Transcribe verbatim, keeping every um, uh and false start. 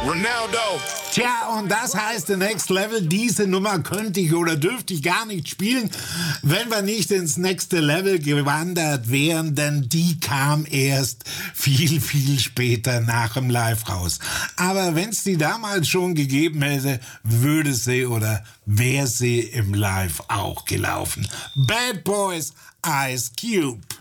Ronaldo. Tja, und das heißt, The Next Level, diese Nummer könnte ich oder dürfte ich gar nicht spielen, wenn wir nicht ins nächste Level gewandert wären, denn die kam erst viel, viel später nach dem Live raus. Aber wenn es die damals schon gegeben hätte, würde sie oder wäre sie im Live auch gelaufen. Bad Boys, Ice Cube.